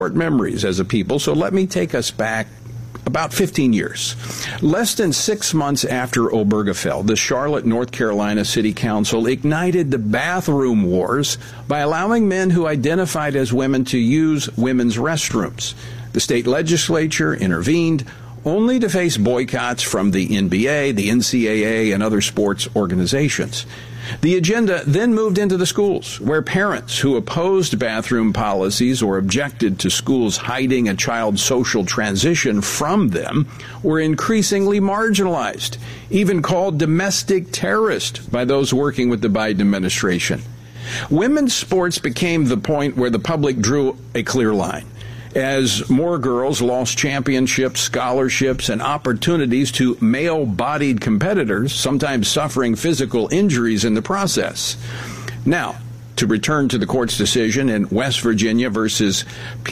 memories as a people, so let me take us back about 15 years. Less than 6 months after Obergefell, the Charlotte, North Carolina City Council ignited the bathroom wars by allowing men who identified as women to use women's restrooms. The state legislature intervened, only to face boycotts from the NBA, the NCAA, and other sports organizations. The agenda then moved into the schools, where parents who opposed bathroom policies or objected to schools hiding a child's social transition from them were increasingly marginalized, even called domestic terrorist by those working with the Biden administration. Women's sports became the point where the public drew a clear line, as more girls lost championships, scholarships, and opportunities to male-bodied competitors, sometimes suffering physical injuries in the process. Now, to return to the court's decision in West Virginia versus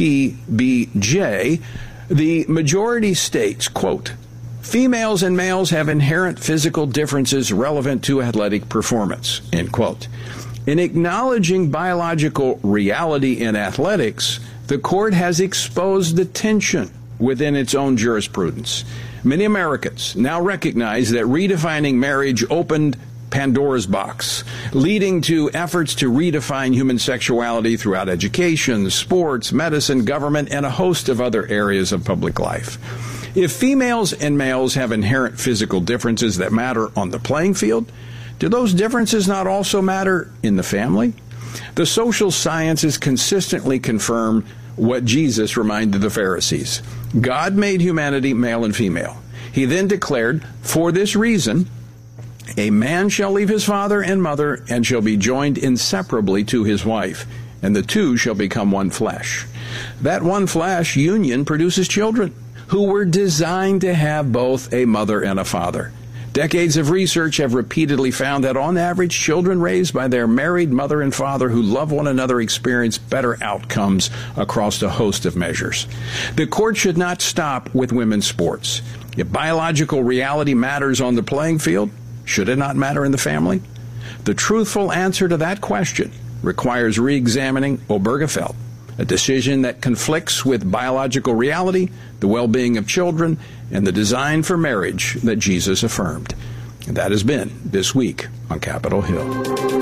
PBJ, the majority states, quote, "Females and males have inherent physical differences relevant to athletic performance," end quote. In acknowledging biological reality in athletics, the court has exposed the tension within its own jurisprudence. Many Americans now recognize that redefining marriage opened Pandora's box, leading to efforts to redefine human sexuality throughout education, sports, medicine, government, and a host of other areas of public life. If females and males have inherent physical differences that matter on the playing field, do those differences not also matter in the family? The social sciences consistently confirm what Jesus reminded the Pharisees. God made humanity male and female. He then declared, "For this reason, a man shall leave his father and mother and shall be joined inseparably to his wife, and the two shall become one flesh." That one flesh union produces children who were designed to have both a mother and a father. Decades of research have repeatedly found that on average, children raised by their married mother and father who love one another experience better outcomes across a host of measures. The court should not stop with women's sports. If biological reality matters on the playing field, should it not matter in the family? The truthful answer to that question requires re-examining Obergefell, a decision that conflicts with biological reality, the well-being of children, and the design for marriage that Jesus affirmed. And that has been This Week on Capitol Hill.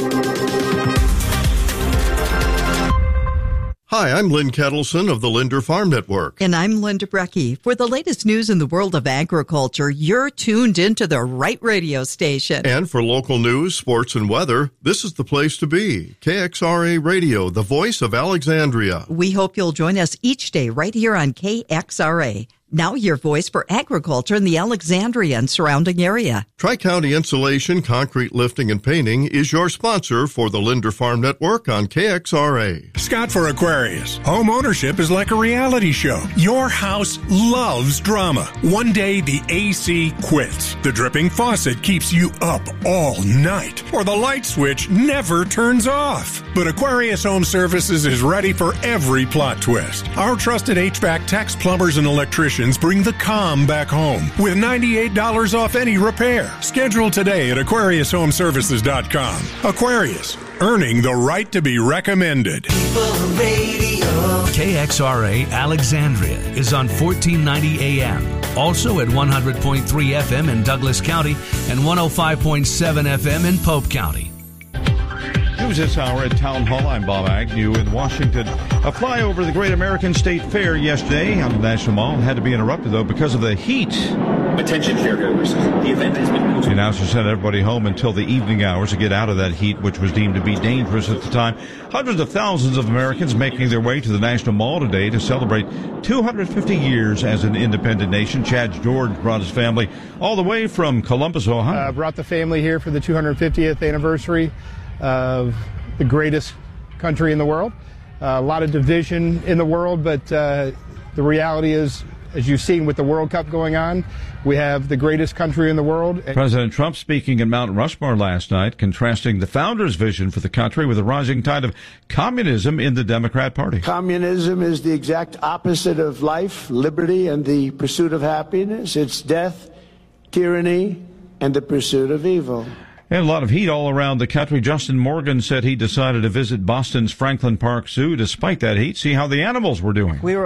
Hi, I'm Lynn Kettleson of the Linder Farm Network. And I'm Linda Brecky. For the latest news in the world of agriculture, you're tuned into the right radio station. And for local news, sports, and weather, this is the place to be. KXRA Radio, the voice of Alexandria. We hope you'll join us each day right here on KXRA. Now your voice for agriculture in the Alexandria and surrounding area. Tri-County Insulation, Concrete Lifting and Painting is your sponsor for the Linder Farm Network on KXRA. Scott for Aquarius. Home ownership is like a reality show. Your house loves drama. One day the AC quits. The dripping faucet keeps you up all night. Or the light switch never turns off. But Aquarius Home Services is ready for every plot twist. Our trusted HVAC techs, plumbers, and electricians bring the calm back home with $98 off any repair. Schedule today at AquariusHomeservices.com. Aquarius, earning the right to be recommended. KXRA Alexandria is on 1490 AM. Also at 100.3 FM in Douglas County and 105.7 FM in Pope County. News this hour at Town Hall. I'm Bob Agnew in Washington. A flyover the Great American State Fair yesterday on the National Mall had to be interrupted, though, because of the heat. Attention caregivers. The event has been postponed. The announcer sent everybody home until the evening hours to get out of that heat, which was deemed to be dangerous at the time. Hundreds of thousands of Americans making their way to the National Mall today to celebrate 250 years as an independent nation. Chad George brought his family all the way from Columbus, Ohio. Brought the family here for the 250th anniversary of the greatest country in the world. A lot of division in the world, but the reality is, as you've seen with the World Cup going on, we have the greatest country in the world. President Trump speaking in Mount Rushmore last night, contrasting the founders' vision for the country with a rising tide of communism in the Democrat Party. Communism is the exact opposite of life, liberty, and the pursuit of happiness. It's death, tyranny, and the pursuit of evil. And a lot of heat all around the country. Justin Morgan said he decided to visit Boston's Franklin Park Zoo despite that heat, see how the animals were doing. We were